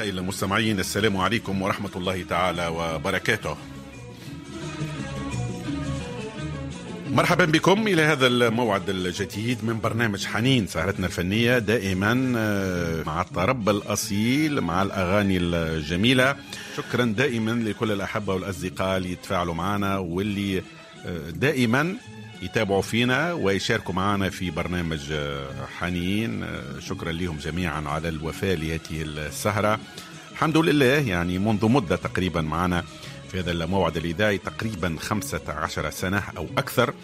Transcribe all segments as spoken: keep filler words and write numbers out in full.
أخي المستمعين، السلام عليكم ورحمة الله تعالى وبركاته. مرحبا بكم إلى هذا الموعد الجديد من برنامج حنين، سهرتنا الفنية دائما مع الطرب الأصيل، مع الأغاني الجميلة. شكرا دائما لكل الأحبة والأصدقاء اللي يتفاعلوا معنا واللي دائما يتابعوا فينا ويشاركوا معنا في برنامج حنين. شكرا لهم جميعا على الوفاء لهذه السهرة. الحمد لله، يعني منذ مدة تقريبا معنا في هذا الموعد الإذاعي، تقريبا خمسة عشر سنة أو أكثر،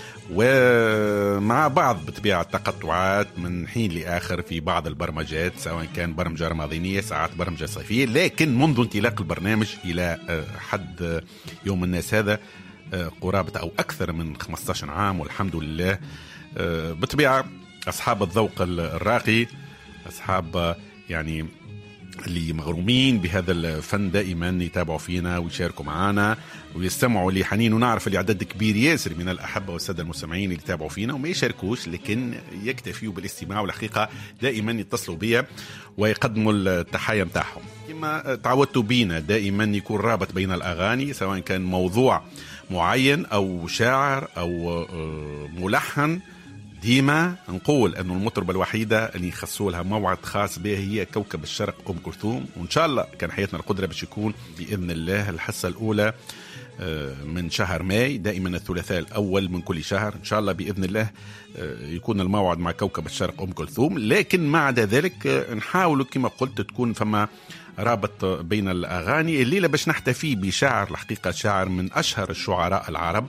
ومع بعض بطبيعة تقطعات من حين لآخر في بعض البرمجات، سواء كان برمجة رمضانية ساعات برمجة صيفية، لكن منذ انطلاق البرنامج إلى حد يوم الناس هذا قرابة أو أكثر من خمسة عشر عام، والحمد لله. بطبيعة أصحاب الذوق الراقي، أصحاب يعني اللي مغرومين بهذا الفن دائما يتابعوا فينا ويشاركوا معنا ويستمعوا لحنين. ونعرف اللي عدد كبير ياسر من الأحبة والسادة المستمعين اللي يتابعوا فينا وما يشاركوش، لكن يكتفيوا بالاستماع، والحقيقة دائما يتصلوا بيا ويقدموا التحايا متاعهم. كما تعودتوا بينا دائما يكون رابط بين الأغاني، سواء كان موضوع معين أو شاعر أو ملحن. ديما نقول أنه المطربة الوحيدة اللي يخصوا لها موعد خاص به هي كوكب الشرق أم كلثوم، وإن شاء الله كان حياتنا القدرة باش يكون بإذن الله الحصة الأولى من شهر ماي، دائما الثلاثاء الأول من كل شهر إن شاء الله بإذن الله يكون الموعد مع كوكب الشرق أم كلثوم. لكن مع ذلك نحاول كما قلت تكون فما رابط بين الأغاني. الليلة باش نحتفي بشاعر، الحقيقة شاعر من أشهر الشعراء العرب،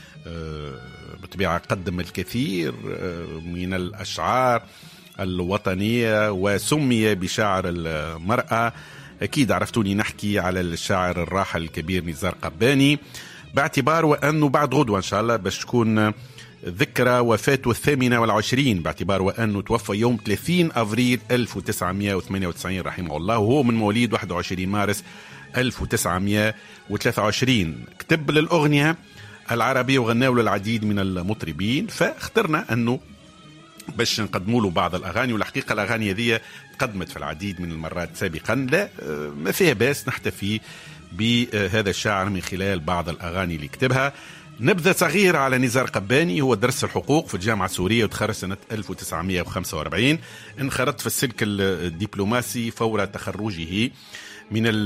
بطبيعة قدم الكثير من الأشعار الوطنية وسمي بشاعر المرأة. أكيد عرفتوني نحكي على الشاعر الراحل الكبير نزار قباني، باعتبار وأنه بعد غدوة إن شاء الله باش تكون ذكرى وفاته الثامنة والعشرين، باعتبار وأنه توفى يوم ثلاثين أفريل ألف وتسعمائة وثمانية وتسعين رحمه الله، وهو من مواليد واحد وعشرين مارس ألف وتسعمائة وثلاثة وعشرين. كتب للأغنية العربية وغناه للعديد من المطربين، فاخترنا أنه باش نقدموا له بعض الأغاني. والحقيقة الأغاني هذه قدمت في العديد من المرات سابقا، لا ما فيها باس نحتفي بهذا الشاعر من خلال بعض الأغاني اللي كتبها. نبذة صغيرة على نزار قباني. هو درس الحقوق في الجامعة السورية وتخرج سنة ألف وتسعمائة وخمسة وأربعين. انخرط في السلك الدبلوماسي فور تخرجه من